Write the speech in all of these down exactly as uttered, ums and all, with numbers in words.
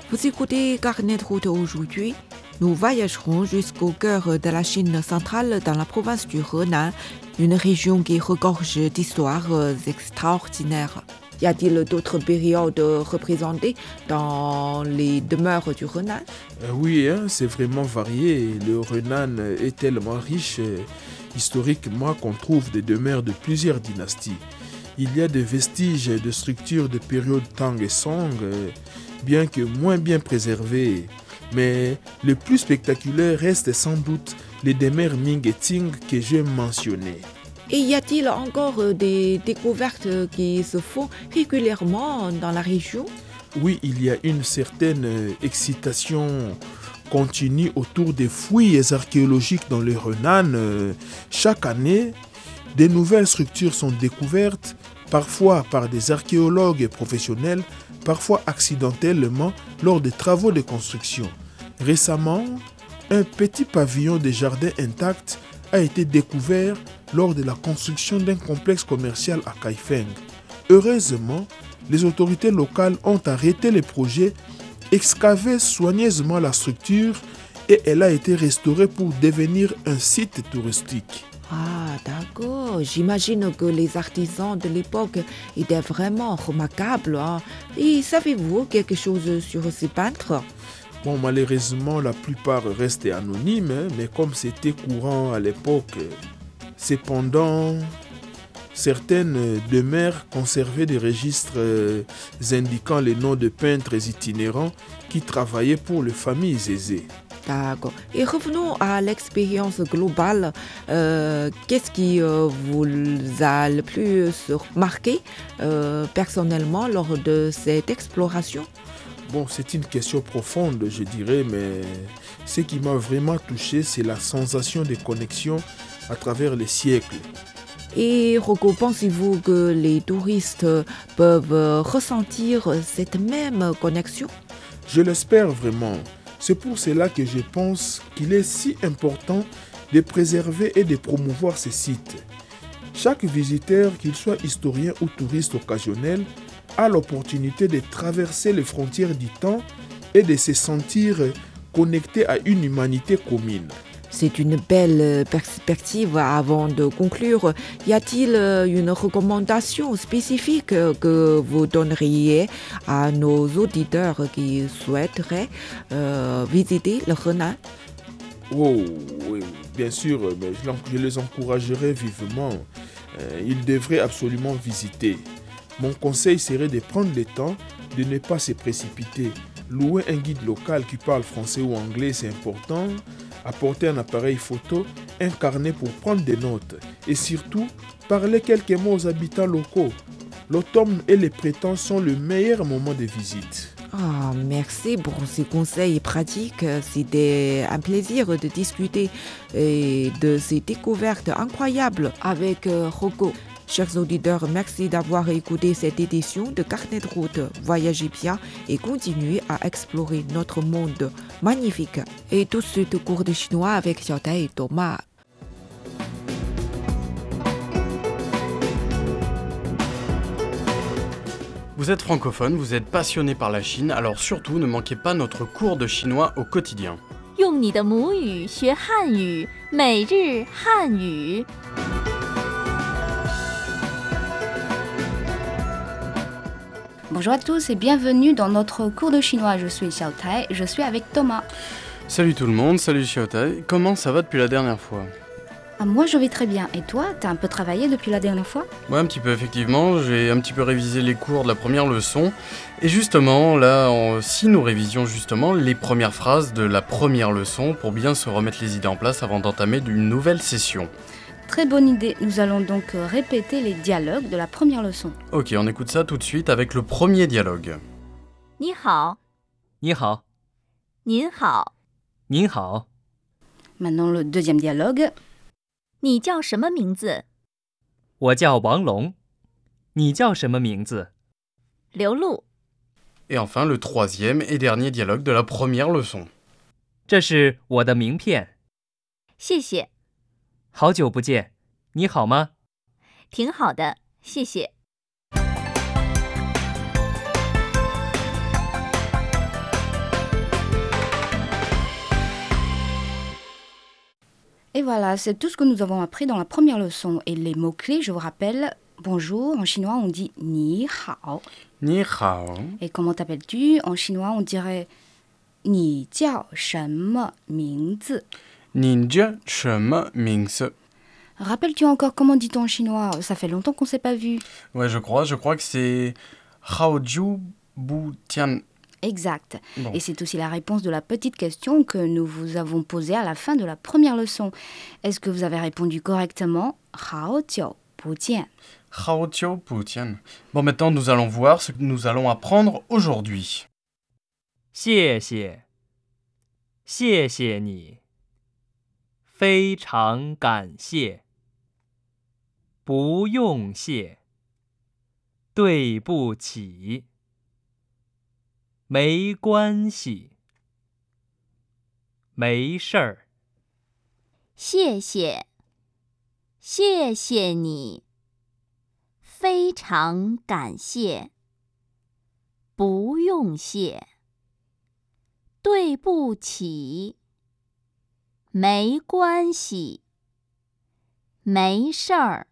Vous écoutez Carnet de route aujourd'hui. Nous voyagerons jusqu'au cœur de la Chine centrale dans la province du Henan, une région qui regorge d'histoires extraordinaires. Y a-t-il d'autres périodes représentées dans les demeures du Henan? euh, Oui, hein, c'est vraiment varié. Le Henan est tellement riche euh, historiquement qu'on trouve des demeures de plusieurs dynasties. Il y a des vestiges de structures de période Tang et Song, euh, bien que moins bien préservées. Mais le plus spectaculaire reste sans doute les demeures Ming et Qing que j'ai mentionnées. Et y a-t-il encore des découvertes qui se font régulièrement dans la région? Oui, il y a une certaine excitation continue autour des fouilles archéologiques dans le Henan. Chaque année, de nouvelles structures sont découvertes, parfois par des archéologues professionnels, parfois accidentellement lors des travaux de construction. Récemment, un petit pavillon de jardin intact a été découvert lors de la construction d'un complexe commercial à Kaifeng. Heureusement, les autorités locales ont arrêté le projet, excavé soigneusement la structure et elle a été restaurée pour devenir un site touristique. Ah, d'accord. J'imagine que les artisans de l'époque étaient vraiment remarquables. Hein. Et savez-vous quelque chose sur ces peintres? Bon, malheureusement, la plupart restent anonymes, hein, mais comme c'était courant à l'époque, cependant, certaines demeures conservaient des registres euh, indiquant les noms de peintres itinérants qui travaillaient pour les familles aisées. D'accord. Et revenons à l'expérience globale. Euh, qu'est-ce qui euh, vous a le plus marqué euh, personnellement lors de cette exploration? Bon, c'est une question profonde, je dirais, mais ce qui m'a vraiment touché, c'est la sensation de connexion à travers les siècles. Et Rocco, pensez-vous que les touristes peuvent ressentir cette même connexion? Je l'espère vraiment. C'est pour cela que je pense qu'il est si important de préserver et de promouvoir ces sites. Chaque visiteur, qu'il soit historien ou touriste occasionnel, a l'opportunité de traverser les frontières du temps et de se sentir connecté à une humanité commune. C'est une belle perspective. Avant de conclure, y a-t-il une recommandation spécifique que vous donneriez à nos auditeurs qui souhaiteraient euh, visiter le Henan? Oh, oui, bien sûr, mais je les encouragerais vivement. Euh, ils devraient absolument visiter. Mon conseil serait de prendre le temps de ne pas se précipiter. Louer un guide local qui parle français ou anglais, c'est important. Apporter un appareil photo, un carnet pour prendre des notes. Et surtout, parler quelques mots aux habitants locaux. L'automne et les printemps sont le meilleur moment de visite. Oh, merci pour ces conseils pratiques. C'était un plaisir de discuter et de ces découvertes incroyables avec Rocco. Chers auditeurs, merci d'avoir écouté cette édition de Carnet de route. Voyagez bien et continuez à explorer notre monde magnifique. Et tout de suite, cours de chinois avec Xiaotai et Thomas. Vous êtes francophone, vous êtes passionné par la Chine, alors surtout ne manquez pas notre cours de chinois au quotidien. 用你的母语学汉语，每日汉语。 Bonjour à tous et bienvenue dans notre cours de chinois. Je suis Xiao Tai, je suis avec Thomas. Salut tout le monde, salut Xiaotai, comment ça va depuis la dernière fois? Ah, moi je vais très bien, et toi, t'as un peu travaillé depuis la dernière fois? Ouais, un petit peu effectivement, j'ai un petit peu révisé les cours de la première leçon. Et justement, là, on, si nous révisions justement les premières phrases de la première leçon pour bien se remettre les idées en place avant d'entamer une nouvelle session. Très bonne idée, nous allons donc répéter les dialogues de la première leçon. Ok, on écoute ça tout de suite avec le premier dialogue. 你好， 你好， 您好， 您好， Maintenant le deuxième dialogue. 你叫什么名字？ 我叫王龙，你叫什么名字？ 刘露。 Et enfin, le troisième et dernier dialogue de la première leçon. 这是我的名片。 谢谢。 好久不见，你好吗？ 挺好的，谢谢。 Et voilà, c'est tout ce que nous avons appris dans la première leçon. Et les mots-clés, je vous rappelle, bonjour, en chinois on dit ni hao. Ni hao. Et comment t'appelles-tu? En chinois on dirait ni jiao shenme mingzi. Ni jie shenme mingzi. Rappelles-tu encore comment dit-on en chinois? Ça fait longtemps qu'on ne s'est pas vu. Ouais, je crois, je crois que c'est hao jiu bu tian. Exact. Bon. Et c'est aussi la réponse de la petite question que nous vous avons posée à la fin de la première leçon. Est-ce que vous avez répondu correctement? Hao jiu bu jian. Hao jiu bu tian. Bon, maintenant nous allons voir ce que nous allons apprendre aujourd'hui. 谢谢，谢谢你，非常感谢，不用谢，对不起，没关系，没事儿。 谢谢，谢谢你，非常感谢，不用谢，对不起，没关系，没事儿。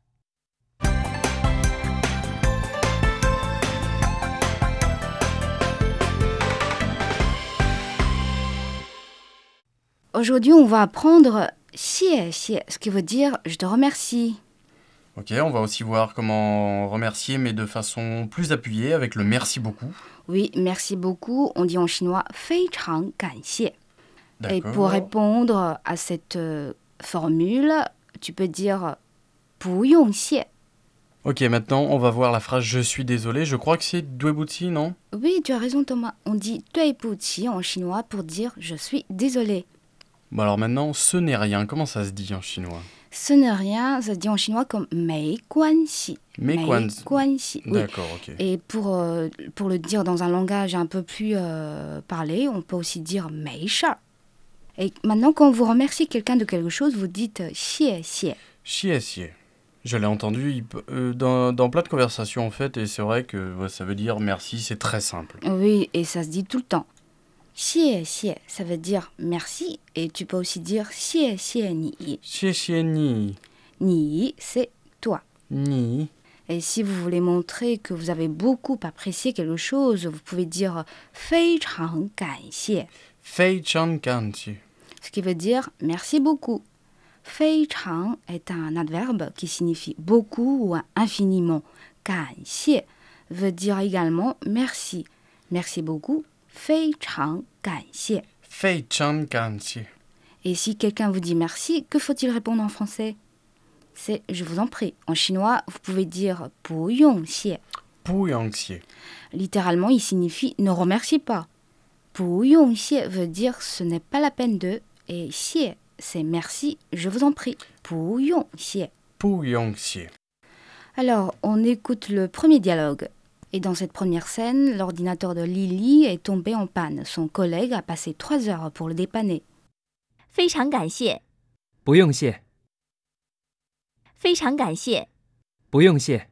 Aujourd'hui, on va apprendre 谢谢, ce qui veut dire je te remercie. Ok, on va aussi voir comment remercier, mais de façon plus appuyée, avec le merci beaucoup. Oui, merci beaucoup. On dit en chinois 非常感谢. Et D'accord. pour répondre à cette euh, formule, tu peux dire 不用谢. Ok, maintenant on va voir la phrase je suis désolé. Je crois que c'est duebuti, non? Oui, tu as raison Thomas. On dit 对不起 en chinois pour dire je suis désolé. Bon alors maintenant, ce n'est rien. Comment ça se dit en chinois? Ce n'est rien, ça se dit en chinois comme 没关系. 没关系. 没关系, oui. D'accord, ok. Et pour, euh, pour le dire dans un langage un peu plus euh, parlé, on peut aussi dire 没事儿. Et maintenant, quand vous remerciez quelqu'un de quelque chose, vous dites 谢谢. Xie xie. Je l'ai entendu il peut- euh, dans, dans plein de conversations en fait, et c'est vrai que ouais, ça veut dire merci, c'est très simple. Oui, et ça se dit tout le temps. 谢谢, ça veut dire merci, et tu peux aussi dire 谢谢你. Xie xie ni. Ni, c'est toi. Ni. Et si vous voulez montrer que vous avez beaucoup apprécié quelque chose, vous pouvez dire 非常感谢, Fei chan kanchi. ce qui veut dire merci beaucoup. 非常 est un adverbe qui signifie beaucoup ou infiniment. 感谢 veut dire également merci. Merci beaucoup. 非常感谢. Fei chan kanchi. Et si quelqu'un vous dit merci, que faut-il répondre en français? C'est je vous en prie. En chinois, vous pouvez dire 不用谢. Pu yangxie. Littéralement, il signifie ne remercie pas. 不用谢 veut dire ce n'est pas la peine de, et 谢 c'est merci, je vous en prie. 不用谢. Pu yangxie. Alors, on écoute le premier dialogue. Et dans cette première scène, l'ordinateur de Lily est tombé en panne. Son collègue a passé trois heures pour le dépanner. 非常感谢， 不用谢， 非常感谢。 不用谢。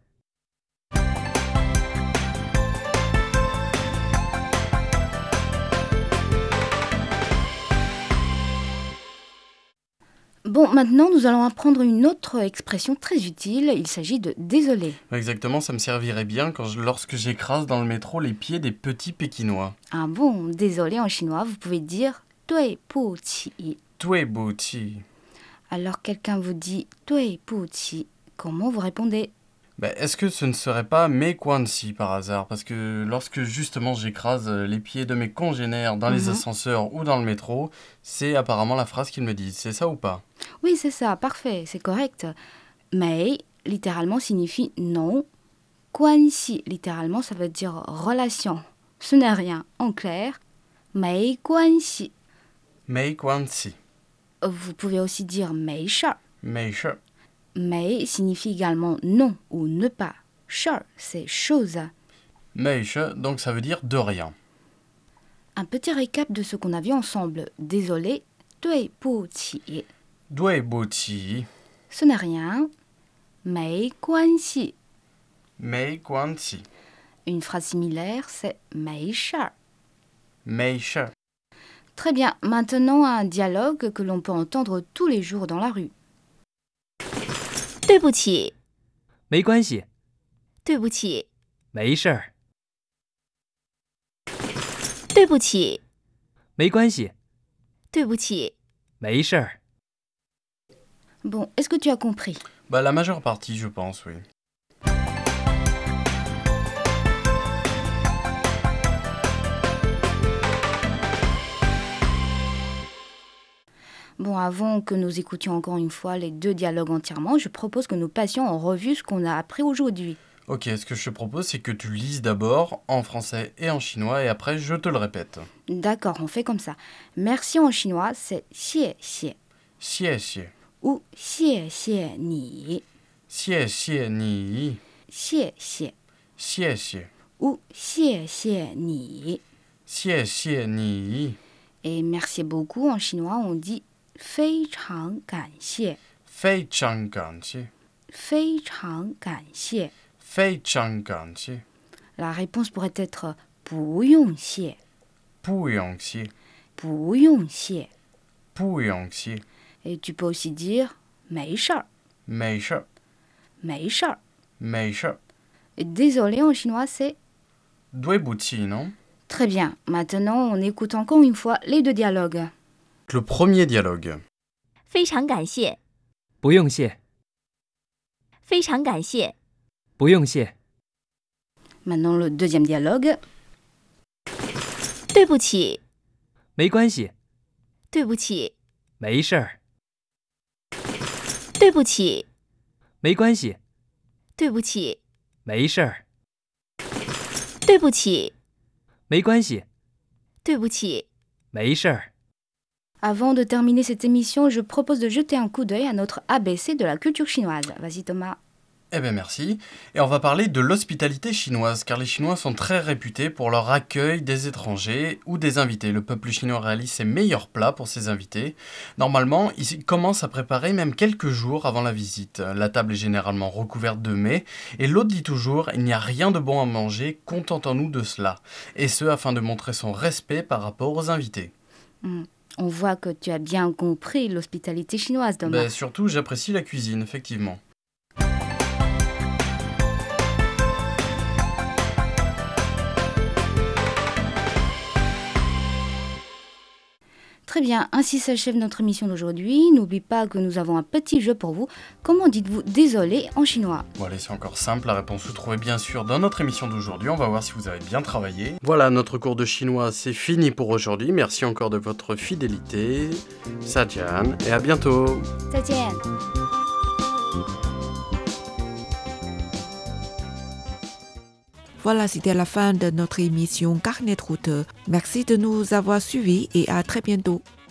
Bon, maintenant, nous allons apprendre une autre expression très utile. Il s'agit de désolé. Exactement, ça me servirait bien quand je- lorsque j'écrase dans le métro les pieds des petits Pékinois. Ah bon, désolé en chinois, vous pouvez dire 对不起. Tue buti. Alors quelqu'un vous dit 对不起, comment vous répondez? Bah, est-ce que ce ne serait pas mes Kwansi par hasard? Parce que lorsque justement j'écrase euh, les pieds de mes congénères dans les Mhm. ascenseurs ou dans le métro, c'est apparemment la phrase qu'ils me disent. C'est ça ou pas? Oui, c'est ça, parfait, c'est correct. Mais, littéralement, signifie non. 关系, littéralement, ça veut dire relation. Ce n'est rien, en clair. 没关系. Mei Kwansi. Vous pouvez aussi dire 没事儿. Mei shi. Mais signifie également non ou ne pas. 事儿, c'est chose. Mei shi, donc ça veut dire de rien. Un petit récap de ce qu'on a vu ensemble. Désolé, 对不起. Due buti. Ce n'est rien. 没关系. Mei Kwansi. Une phrase similaire, c'est 没事儿. Mei shi. Très bien, maintenant un dialogue que l'on peut entendre tous les jours dans la rue. 对不起， 没关系， 对不起， 没事儿， 对不起， 没关系， 对不起。 没事儿。 Bon, est-ce que tu as compris? Bah la majeure partie, je pense, oui. Bon, avant que nous écoutions encore une fois les deux dialogues entièrement, je propose que nous passions en revue ce qu'on a appris aujourd'hui. Ok, ce que je te propose, c'est que tu lises d'abord en français et en chinois, et après je te le répète. D'accord, on fait comme ça. Merci en chinois, c'est xie xie Xie xie. ou xie xie ni, Xie xie ni. xie xie Xie xie. ou xie xie ni. Xie xie ni. Et merci beaucoup en chinois, on dit 非常感谢, 非常感谢。 非常感谢. 非常感谢。 La réponse pourrait être 不用谢, 不用谢。 不用谢. 不用谢。 Et tu peux aussi dire 没事儿, 没事儿。 没事儿. 没事儿。 Et désolé en chinois, c'est 对不起, non? très bien. Maintenant, on écoute encore une fois les deux dialogues. Le premier dialogue. 非常感谢， 不用谢， 非常感谢， 不用谢， Maintenant, le deuxième dialogue. 对不起， 没关系， 对不起， 没事儿， 对不起， 没关系， 对不起， 没事儿， 对不起， 没关系， 对不起。 没事儿。 Avant de terminer cette émission, je propose de jeter un coup d'œil à notre A B C de la culture chinoise. Vas-y Thomas. Eh bien merci. Et on va parler de l'hospitalité chinoise, car les Chinois sont très réputés pour leur accueil des étrangers ou des invités. Le peuple chinois réalise ses meilleurs plats pour ses invités. Normalement, ils commencent à préparer même quelques jours avant la visite. La table est généralement recouverte de mets, et l'hôte dit toujours « il n'y a rien de bon à manger, contentons-nous de cela ». Et ce, afin de montrer son respect par rapport aux invités. Mm. On voit que tu as bien compris l'hospitalité chinoise, Thomas. Ben, surtout, j'apprécie la cuisine, effectivement. Très bien, ainsi s'achève notre émission d'aujourd'hui. N'oublie pas que nous avons un petit jeu pour vous. Comment dites-vous désolé en chinois? Bon allez, c'est encore simple, la réponse se trouvait bien sûr dans notre émission d'aujourd'hui, on va voir si vous avez bien travaillé. Voilà, notre cours de chinois c'est fini pour aujourd'hui, merci encore de votre fidélité, Sadian, et à bientôt. 再见. Voilà, c'était la fin de notre émission Carnet de route. Merci de nous avoir suivis et à très bientôt.